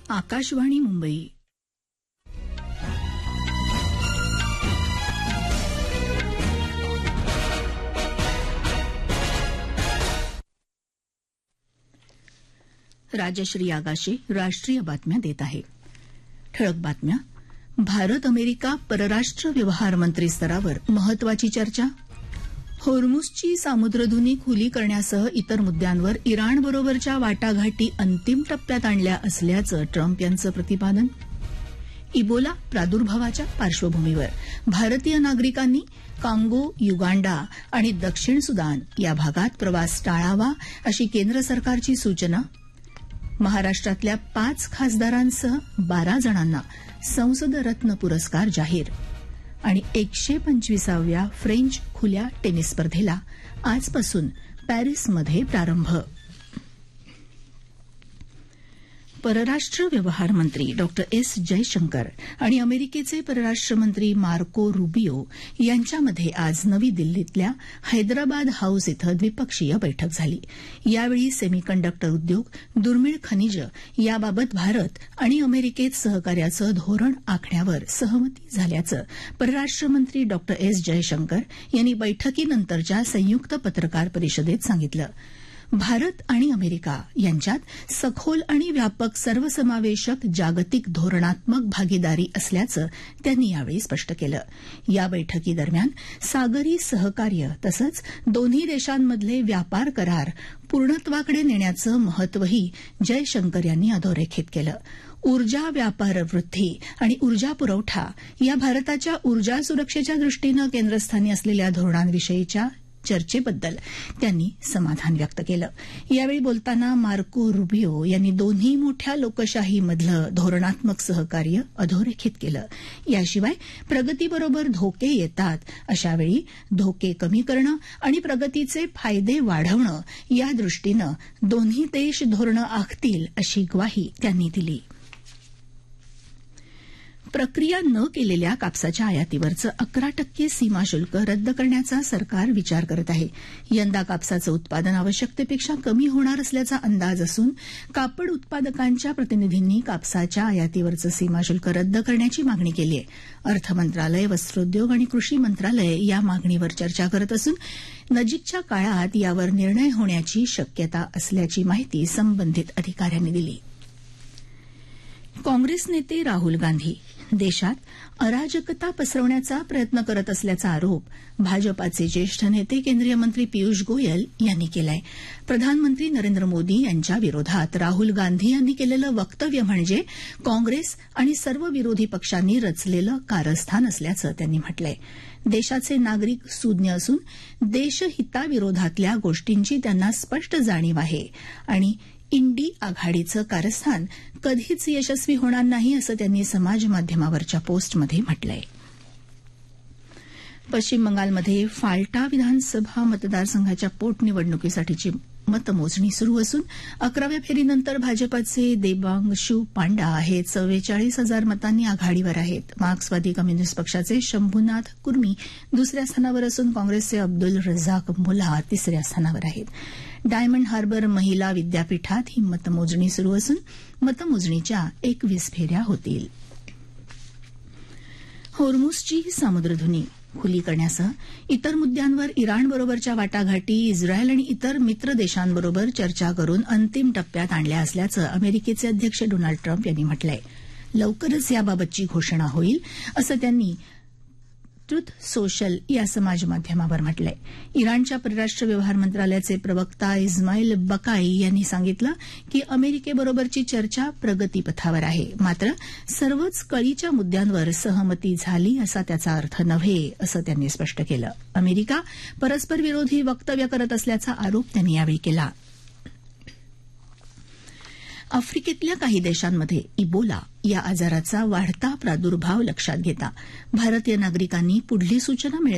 आकाशवाणी मुंबई. राजश्री आगाशे राष्ट्रीय बातम्या देत आहे. ठळक बातम्या. भारत अमेरिका परराष्ट्र व्यवहार मंत्री स्तरावर महत्वाची चर्चा. होर्मुझची सामुद्रधुनी खुली करण्यासह इतर मुद्द्यांवर इराणबरोबरच्या वाटाघाटी अंतिम टप्प्यात आणल्या असल्याचं ट्रम्प यांचं प्रतिपादन. इबोला प्रादुर्भावाच्या पार्श्वभूमीवर भारतीय नागरिकांनी कांगो, युगांडा आणि दक्षिण सुदान या भागात प्रवास टाळावा अशी केंद्र सरकारची सूचना. महाराष्ट्रातल्या 5 खासदारांसह 12 जणांना संसद रत्न पुरस्कार जाहीर. आणि 125व्या फ्रेंच खुल्या टेनिस स्पर्धेला आजपासून पॅरिसमध्ये प्रारंभ. परराष्ट्र व्यवहार मंत्री डॉ. एस. जयशंकर आणि अमेरिकेचे परराष्ट्र मंत्री मार्को रुबियो यांच्यामध्ये आज नवी दिल्लीतल्या हैदराबाद हाऊस इथं द्विपक्षीय बैठक झाली. यावेळी सेमीकंडक्टर उद्योग, दुर्मिळ खनिजं याबाबत भारत आणि अमेरिकेत सहकार्याचं धोरण आखण्यावर सहमती झाल्याचं परराष्ट्र मंत्री डॉ. एस. जयशंकर यांनी बैठकीनंतरच्या संयुक्त पत्रकार परिषदेत सांगितलं. भारत आणि अमेरिका यांच्यात सखोल आणि व्यापक सर्वसमावेशक जागतिक धोरणात्मक भागीदारी असल्याचं त्यांनी यावेळी स्पष्ट केलं. या बैठकीदरम्यान सागरी सहकार्य तसंच दोन्ही देशांमधले व्यापार करार पूर्णत्वाकडे नेण्याचं महत्वही जयशंकर यांनी अधोरेखित केलं. ऊर्जा व्यापार वृद्धी आणि ऊर्जा पुरवठा या भारताच्या ऊर्जा सुरक्षेच्या दृष्टीनं केंद्रस्थानी असलेल्या धोरणांविषयीच्या चर्चेबद्दल त्यांनी समाधान व्यक्त केलं. यावेळी बोलताना मार्को रुबियो यांनी दोन्ही मोठ्या लोकशाहीमधलं धोरणात्मक सहकार्य अधोरेखित केलं. याशिवाय प्रगतीबरोबर धोके येतात, अशावेळी धोके कमी करणं आणि प्रगतीचे फायदे वाढवणं या दृष्टीनं दोन्ही देश धोरणं आखतील अशी ग्वाही त्यांनी दिली. प्रक्रिया न केलेल्या कापसाच्या आयातीवरचं 11% सीमा शुल्क रद्द करण्याचा सरकार विचार करत आहे. यंदा कापसाचं उत्पादन आवश्यकतेपेक्षा कमी होणार असल्याचा अंदाज असून कापड उत्पादकांच्या प्रतिनिधींनी कापसाच्या आयातीवरचं सीमा शुल्क रद्द करण्याची मागणी केली आहे. अर्थमंत्रालय, वस्त्रोद्योग आणि कृषी मंत्रालय या मागणीवर चर्चा करत असून नजीकच्या काळात यावर निर्णय होण्याची शक्यता असल्याची माहिती संबंधित अधिकाऱ्यांनी दिली. काँग्रेस नेते राहुल गांधी देशात अराजकता पसरवण्याचा प्रयत्न करत असल्याचा आरोप भाजपाचे ज्येष्ठ नेते केंद्रीय मंत्री पियुष गोयल यांनी केलाय. प्रधानमंत्री नरेंद्र मोदी यांच्या विरोधात राहुल गांधी यांनी केलेलं वक्तव्य म्हणजे काँग्रेस आणि सर्व विरोधी पक्षांनी रचलेलं कारस्थान असल्याचं त्यांनी म्हटलंय. देशाचे नागरिक सुज्ञ असून देशहिताविरोधातल्या गोष्टींची त्यांना स्पष्ट जाणीव आहे आणि इंडी आघाडीचं कारस्थान कधीच यशस्वी होणार नाही असं त्यांनी समाजमाध्यमावरच्या पोस्टमध्ये म्हटलंय. पश्चिम बंगालमध्ये फाल्टा विधानसभा मतदारसंघाच्या पोटनिवडणुकीसाठीची मतमोजणी सुरू असून 11व्या फेरीनंतर भाजपाचे देबांशू पांडा हे 44,000 मतांनी आघाडीवर आहेत. मार्क्सवादी कम्युनिस्ट पक्षाचे शंभूनाथ कुर्मी दुसऱ्या स्थानावर असून काँग्रेसचे अब्दुल रझाक मुल्ला तिसऱ्या स्थानावर आहेत. डायमंड हार्बर महिला विद्यापीठात ही मतमोजणी सुरू असून मतमोजणीच्या 21 फेऱ्या होतील. होर्मुझची सामुद्रधुनी खुली करण्यासह इतर मुद्द्यांवर इराणबरोबरच्या वाटाघाटी इस्रायल आणि इतर मित्र देशांबरोबर चर्चा करून अंतिम टप्प्यात आणल्या असल्याचं अमेरिकेचे अध्यक्ष डोनाल्ड ट्रम्प यांनी म्हटलंय. लवकरच याबाबतची घोषणा होईल असं त्यांनी ट्रुथ सोशल या समाजमाध्यमावर म्हटलंय. इराणच्या परराष्ट्र व्यवहार मंत्रालयाचे प्रवक्ता इस्माईल बकाई यांनी सांगितलं की अमेरिकेबरोबरची चर्चा प्रगतीपथावर आहे, मात्र सर्वच कळीच्या मुद्द्यांवर सहमती झाली असा त्याचा अर्थ नव्हे असं त्यांनी स्पष्ट केलं. अमेरिका परस्पर विरोधी वक्तव्य करत असल्याचा आरोप त्यांनी यावेळी केला. आफ्रिकेतल्या काही देशांमध्ये इबोला या आजाराचा वाढता प्रादुर्भाव लक्षात घेता भारतीय नागरिकांनी पुढली सूचना मिळेल